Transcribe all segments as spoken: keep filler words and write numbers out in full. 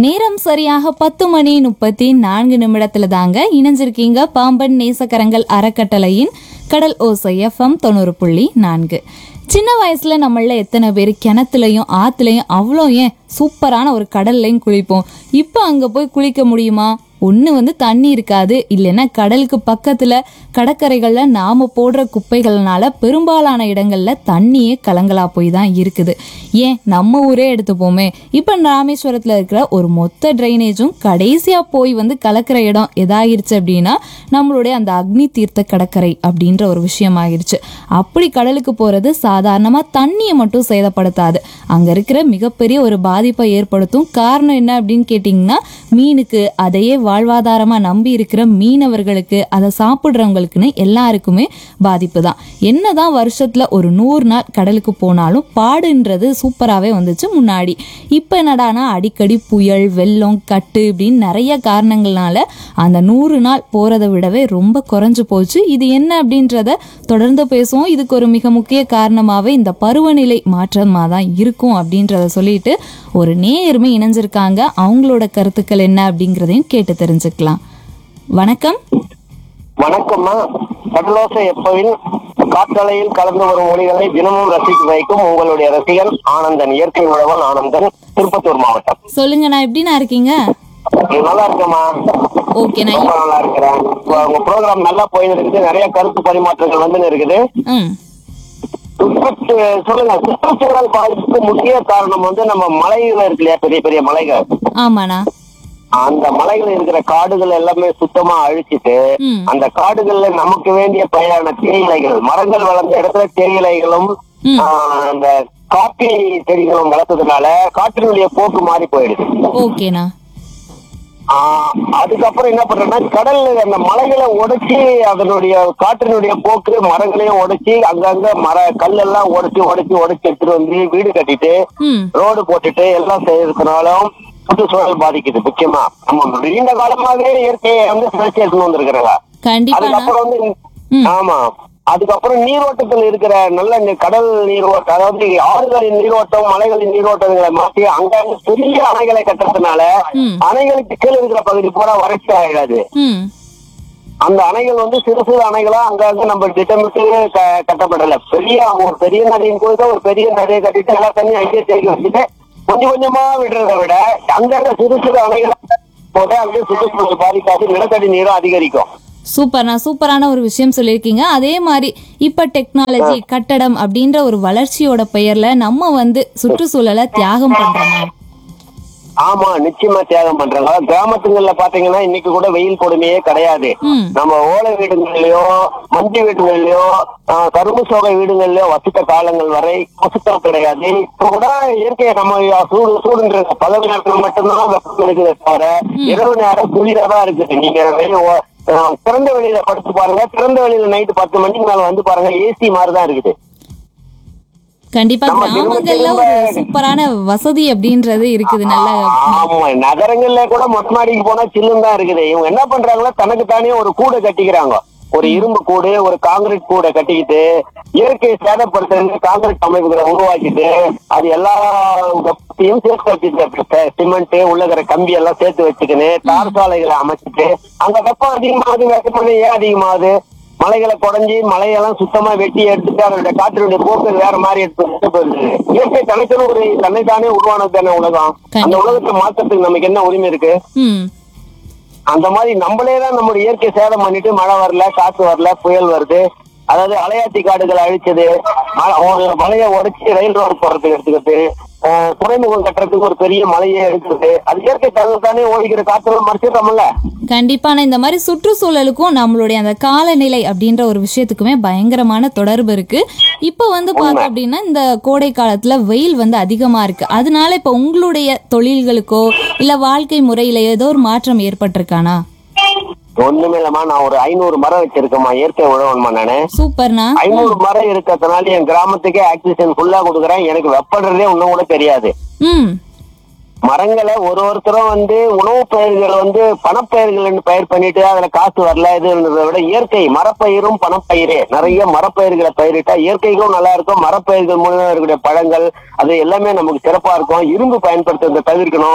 நேரம் சரியாக பத்து மணி முப்பத்தி நான்கு நிமிடத்துல தாங்க இணைஞ்சிருக்கீங்க பாம்பன் நேசக்கரங்கள் அறக்கட்டளையின் கடல் ஓசை எஃப்எம் தொண்ணூறு புள்ளி நான்கு. சின்ன வயசுல நம்மள எத்தனை பேர் கிணத்துலையும் ஆத்துலையும் அவ்வளோ ஏன் சூப்பரான ஒரு கடல்லையும் குளிப்போம். இப்போ அங்க போய் குளிக்க முடியுமா? ஒன்று வந்து தண்ணி இருக்காது, இல்லைன்னா கடலுக்கு பக்கத்துல கடற்கரைகள்ல நாம போடுற குப்பைகள்னால பெரும்பாலான இடங்கள்ல தண்ணியே கலங்கலா போய் தான் இருக்குது. ஏன் நம்ம ஊரே எடுத்துப்போமே, இப்ப ராமேஸ்வரத்துல இருக்கிற ஒரு மொத்த டிரைனேஜும் கடைசியா போய் வந்து கலக்கிற இடம் எதாயிருச்சு அப்படின்னா நம்மளுடைய அந்த அக்னி தீர்த்த கடற்கரை அப்படின்ற ஒரு விஷயம் ஆகிருச்சு. அப்படி கடலுக்கு போறது சாதாரணமா தண்ணியை மட்டும் சேதப்படுத்தாது, அங்க இருக்கிற மிகப்பெரிய ஒரு பாதிப்பை ஏற்படுத்தும். காரணம் என்ன அப்படின்னு கேட்டீங்கன்னா, மீனுக்கு அதையே வாழ்வாதாரமா நம்பி இருக்கிற மீனவர்களுக்கு, அதை சாப்பிடுறவங்களுக்குன்னு எல்லாருக்குமே பாதிப்பு தான். என்னதான் வருஷத்துல ஒரு நூறு நாள் கடலுக்கு போனாலும் பாடுன்றது சூப்பராகவே வந்துச்சு முன்னாடி. இப்போ என்னடானா அடிக்கடி புயல், வெள்ளம், கட்டு இப்படின்னு நிறைய காரணங்கள்னால அந்த நூறு நாள் போறதை விடவே ரொம்ப குறைஞ்சு போச்சு. இது என்ன அப்படின்றத தொடர்ந்து பேசுவோம். இதுக்கு ஒரு மிக முக்கிய காரணமாகவே இந்த பருவநிலை மாற்றமாக தான் இருக்கும் அப்படின்றத சொல்லிட்டு ஒரு நேயருமே இணைஞ்சிருக்காங்க. அவங்களோட கருத்துக்கள் என்ன அப்படிங்கிறதையும் கேட்டு தெரிஞ்சுக்கலாம். வணக்கம். வணக்கம்மா. கடலோசை எப்பவில் காற்றலையில் கலந்து வரும் மொழிகளை தினமும் ரசித்து வைக்கும் உங்களுடைய ரசிகன் ஆனந்தன், இயற்கை உழவன் ஆனந்தன், திருப்பத்தூர் மாவட்டம். சொல்லுங்கண்ணா, எப்படிண்ணா இருக்கீங்க? நல்லா இருக்கேம்மா. ஓகே, ரொம்ப நல்லா இருக்கிறேன். உங்க ப்ரோக்ராம் நல்லா போயின்னு இருக்குது, நிறைய கருத்து பரிமாற்றங்கள் வந்து இருக்குது. சொல்லுங்க, சுற்றுச்சூழல் பாதிப்புக்கு முக்கிய காரணம் வந்து நம்ம மலைகள் இருக்கு இல்லையா, பெரிய பெரிய மலைகள். ஆமாண்ணா. அந்த மலைகள் இருக்கிற காடுகள் எல்லாமே சுத்தமா அழிச்சிட்டு அந்த காடுகள்ல நமக்கு வேண்டிய பயிரான தேயிலைகள், மரங்கள் வளர்ந்த இடத்துல தேயிலைகளும் அந்த காப்பி செடிகளும் வளர்த்ததுனால காற்றினுடைய போக்கு மாறி போயிடுது. ஓகேண்ணா. ஆஹ் அதுக்கப்புறம் என்ன பண்றேன்னா, கடல்ல அந்த மலைகளை உடைச்சி அதனுடைய காற்றினுடைய போக்கு மரங்களையும் உடைச்சி அங்கங்க மர கல்லெல்லாம் உடைச்சி உடைச்சி உடைச்சி எடுத்துட்டு வந்து வீடு கட்டிட்டு ரோடு போட்டுட்டு எல்லாம் செய்யறதுனாலும் சுற்றுச்சூழல் பாதிக்குது. முக்கியமா நம்ம நீண்ட காலமாவே இயற்கையை வந்து சுழற்சி எடுத்துன்னு வந்திருக்கிறாங்க. அதுக்கப்புறம் வந்து ஆமா அதுக்கப்புறம் நீரோட்டத்தில் இருக்கிற நல்ல கடல் நீரோட்டம், அதாவது ஆறுகளின் நீரோட்டம், மலைகளின் நீரோட்டங்களை மாற்றி அங்கங்க பெரிய அணைகளை கட்டுறதுனால அணைகளுக்கு கீழே இருக்கிற பகுதி பூரா வறட்சி ஆகிடாது. அந்த அணைகள் வந்து சிறு சிறு அணைகளா அங்கங்க நம்ம திட்டமிட்டு கட்டப்படல. பெரிய ஒரு பெரிய நதியின் போது ஒரு பெரிய நதியை கட்டிட்டு எல்லா தண்ணியும் அங்கேயே தேக்கி வச்சுட்டு கொஞ்சம் கொஞ்சமா விடுறதை விட அங்கங்க சிறு சிறு அணைகளா போத அங்கேயே சுற்றுச்சூழல் பாதிக்காது, நிலத்தடி நீரும் அதிகரிக்கும். சூப்பர்ண்ணா, சூப்பரான ஒரு விஷயம் சொல்லியிருக்கீங்க. அதே மாதிரி இப்ப டெக்னாலஜி, கட்டடம் அப்படின்ற ஒரு வளர்ச்சியோட பெயர்ல நம்ம வந்து சுற்றுச்சூழலை தியாகம் பண்றோமா? ஆமா, நிச்சயமா தியாகம் பண்றாங்க. கிராமத்துங்கள்ல பாத்தீங்கன்னா இன்னைக்கு கூட வெயில் கொடுமையே கிடையாது. நம்ம ஓலை வீடுகள்லயோ மண்டி வீடுகள்லயோ கரும்பு சோகை வீடுகள்லயோ வசித்த காலங்கள் வரை கொசுத்தம் கிடையாது. இப்ப கூட இயற்கையை நம்ம சூடு சூடுன்ற பகல் நேரத்தில் மட்டும்தான் வெப்பம் இருக்குதே தவிர இரவு நேரம் குளிராதான் இருக்குது. நீங்க திறந்த வெளியில படுத்து பாருங்க, திறந்த வெளியில நைட்டு பத்து மணிக்கு மேல வந்து பாருங்க, ஏசி மாதிரிதான் இருக்குது. கண்டிப்பா கிராமங்கள்ல ஒரு சூப்பரான வசதி அப்படின்றது இருக்குது. நல்ல ஆமா, நகரங்கள்ல கூட மொட்டை மாடிக்கு போனா சில்லுன்னு தான் இருக்குது. இவங்க என்ன பண்றாங்களோ தனக்கு தானே ஒரு கூடை கட்டிக்கிறாங்க, ஒரு இரும்பு கூடு, ஒரு காங்கிரீட் கூடை கட்டிக்கிட்டு இயற்கையை சேதப்படுத்துறது காங்கிரீட் அமைப்புகளை உருவாக்கிட்டு அது எல்லா சேர்த்து வச்சுட்டு சிமெண்ட் உள்ளகிற கம்பி எல்லாம் சேர்த்து வச்சுக்கின்னு தார் சாலைகளை அமைச்சிட்டு அங்க வெப்பம் அதிகமாகுது. வெப்பம் ஏன் அதிகமாகுது? மலைகளை குறைஞ்சி மலையெல்லாம் சுத்தமா வெட்டி எடுத்துட்டு அதனுடைய காற்றினுடைய போக்கு வேற மாதிரி எடுத்து போயிருது. இயற்கை தனித்தன ஒரு தன்னைத்தானே உருவானது தானே உலகம். அந்த உலகத்தை மாற்றத்துக்கு நமக்கு என்ன உரிமை இருக்கு? அந்த மாதிரி நம்மளேதான் நம்மளுடைய இயற்கை சேதம் பண்ணிட்டு மழை வரல, காற்று வரல, புயல் வருது. அதாவது அலையாத்தி காடுகளை அழிச்சது, மலையை உடைச்சி ரயில் ரோடு போறதுக்கு எடுத்துக்கிட்டு துறைமுகம் கட்டுறதுக்கு ஒரு பெரிய மலையை எடுக்கிறது, அது இயற்கை தகவல்தானே ஓடிக்கிற காற்றெல்லாம் மறைச்சிடறோம்ல. கண்டிப்பான இந்த மாதிரி சுற்றுச்சூழலுக்கும் நம்மளுடைய அந்த காலநிலை அப்படின்ற ஒரு விஷயத்துக்குமே பயங்கரமான தொடர்பு இருக்கு. இப்ப வந்து பார்த்தோம் அப்படின்னா இந்த கோடை காலத்துல வெயில் வந்து அதிகமா இருக்கு. அதனால இப்ப உங்களுடைய தொழில்களுக்கோ இல்ல வாழ்க்கை முறையில ஏதோ ஒரு மாற்றம் ஏற்பட்டிருக்கானா? ஒண்ணுமே இல்லம்மா, நான் ஒரு ஐநூறு மரம் வச்சிருக்கேம்மா, இயற்கை உழவன்மா நானு. சூப்பர்ண்ணா. ஐநூறு மரம் இருக்கிறதுனால என் கிராமத்துக்கே ஆக்சிஜன் ஃபுல்லா கொடுக்குறேன். எனக்கு வெப்படுறதே ஒன்னும் கூட தெரியாது. மரங்களை ஒரு ஒருத்தரும் வந்து உணவு பயிர்கள் வந்து பணப்பயிர்கள் பயிர் பண்ணிட்டு அதுல காசு வரல இதுன்றதை விட இயற்கை மரப்பயிரும் பணப்பயிரே நிறைய மரப்பயிர்களை பயிரிட்டா இயற்கைக்கும் நல்லா இருக்கும். மரப்பயிர்கள் மூலமா இருக்கக்கூடிய பழங்கள் அது எல்லாமே நமக்கு சிறப்பா இருக்கும். இரும்பு பயன்படுத்துறதை தவிர்க்கணும்.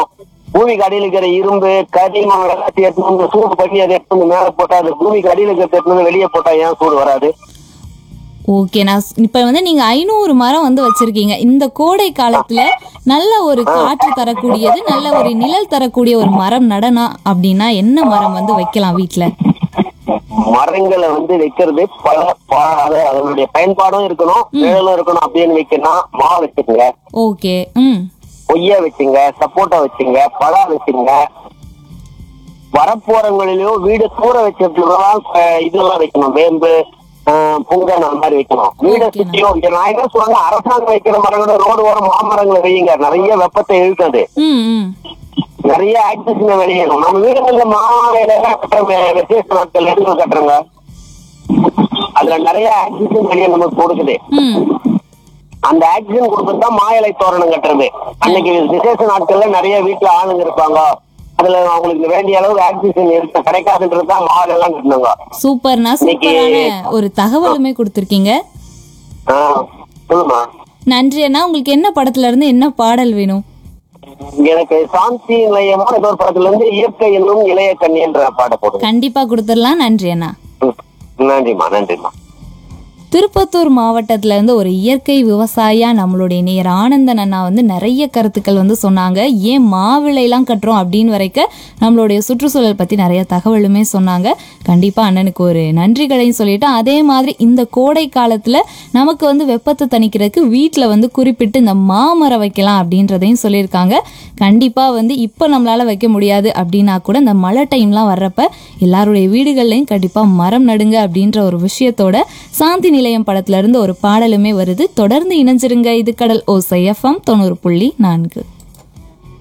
பூமிக்கு அடியில் இருக்கிற இரும்பு கரிமம் எல்லாத்தையும் எடுத்து வந்து சூடு பண்ணி அதை எடுத்து வந்து மேல போட்டா அது பூமிக்கு அடியில் இருக்கிறத எடுத்து வந்து வெளியே போட்டா ஏன் சூடு வராது? ஓகே, நான் இப்ப வந்து நீங்க ஐநூறு மரம் வந்து வச்சிருக்கீங்க. இந்த கோடை காலத்துல நல்ல ஒரு காற்று தரக்கூடியது, நல்ல ஒரு நிழல் தரக்கூடிய ஒரு மரம் நடனம் அப்படின்னா என்ன மரம் வந்து வைக்கலாம் வீட்டுல? மரங்களை வந்து வைக்கிறது பல அதனுடைய பயன்பாடும் இருக்கணும், நிழலும் இருக்கணும். அப்படின்னு வைக்கணும். மா வச்சுங்க, ஓகே, ம் கொய்யா வச்சுங்க, சப்போட்டா வச்சுங்க, பழா வச்சுங்க. வரப்போறங்களிலோ வீடு தூர வச்சதுலாம் இதெல்லாம் வைக்கணும். வேம்பு, புங்கன் அந்த மாதிரி வைக்கணும். வீடை சுத்தியும் நான் என்ன சொல்றாங்க, அரசாங்கம் வைக்கிற மரங்களோட ரோடு ஓரம் மாமரங்களை வையுங்க. நிறைய வெப்பத்தை இழுக்காது, நிறைய ஆக்சிஜன் வெளியேறும். நம்ம வீடுகள்ல மாலையில கட்டுறோங்க, விசேஷ நாட்கள் எடுத்து கட்டுறோங்க, அதுல நிறைய ஆக்சிஜன் வெளியே நமக்கு கொடுக்குது. அந்த ஆக்சிஜன் கொடுக்கறதுதான் மா இலை தோரணம் கட்டுறது. அன்னைக்கு விசேஷ நாட்கள்ல நிறைய வீட்டுல ஆளுங்க இருப்பாங்க, அதுல அவங்களுக்கு வேண்டிய அளவு ஆக்சிஜன் இருக்க கிடைக்காதுன்றதுதான் மாலை எல்லாம் கட்டணுங்க. சூப்பர்னா, சூப்பரான ஒரு தகவலுமே கொடுத்திருக்கீங்க. சொல்லுமா. நன்றி அண்ணா. உங்களுக்கு என்ன படத்துல இருந்து என்ன பாடல் வேணும்? எனக்கு சாந்தி நிலையமா ஏதோ ஒரு படத்துல இருந்து இயற்கை என்னும் இளைய கண்ணி என்ற பாட போடுங்க. கண்டிப்பா கொடுத்துடலாம். நன்றி அண்ணா. நன்றிமா. நன்றிமா. திருப்பத்தூர் மாவட்டத்துல இருந்து ஒரு இயற்கை விவசாயியா நம்மளுடைய நேர் ஆனந்தன் அண்ணா வந்து நிறைய கருத்துக்கள் வந்து சொன்னாங்க. ஏன் மாவிளையெல்லாம் கட்டுறோம் அப்படின்னு வரைக்கும் நம்மளுடைய சுற்றுச்சூழல் பத்தி நிறைய தகவலுமே சொன்னாங்க. கண்டிப்பா அண்ணனுக்கு ஒரு நன்றிகளையும் சொல்லிட்டு, அதே மாதிரி இந்த கோடை காலத்துல நமக்கு வந்து வெப்பத்தை தணிக்கிறதுக்கு வீட்டுல வந்து குறிப்பிட்டு இந்த மாமரம் வைக்கலாம் அப்படின்றதையும் சொல்லியிருக்காங்க. கண்டிப்பா வந்து இப்ப நம்மளால வைக்க முடியாது அப்படின்னா கூட இந்த மழை டைம்லாம் வர்றப்ப எல்லாருடைய வீடுகள்லையும் கண்டிப்பா மரம் நடுங்க அப்படின்ற ஒரு விஷயத்தோட சாந்தி நிலையம் படத்துல இருந்து ஒரு பாடலுமே வருது. தொடர்ந்து இணைஞ்சிருங்க. இது கடல் ஓசை எஃப்எம் தொண்ணூறு புள்ளி நான்கு.